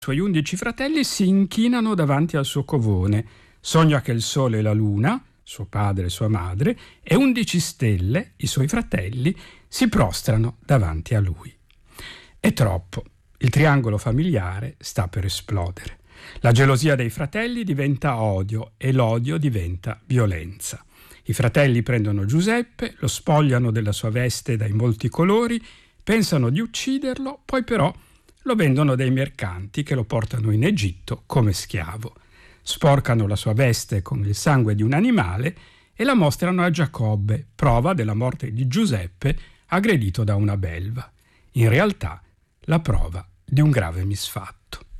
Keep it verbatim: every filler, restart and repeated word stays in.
I suoi undici fratelli si inchinano davanti al suo covone. Sogna che il sole e la luna, suo padre e sua madre, e undici stelle, i suoi fratelli, si prostrano davanti a lui. È troppo. Il triangolo familiare sta per esplodere. La gelosia dei fratelli diventa odio e l'odio diventa violenza. I fratelli prendono Giuseppe, lo spogliano della sua veste dai molti colori, pensano di ucciderlo, poi però lo vendono dai mercanti che lo portano in Egitto come schiavo. Sporcano la sua veste con il sangue di un animale e la mostrano a Giacobbe, prova della morte di Giuseppe aggredito da una belva. In realtà, la prova di un grave misfatto.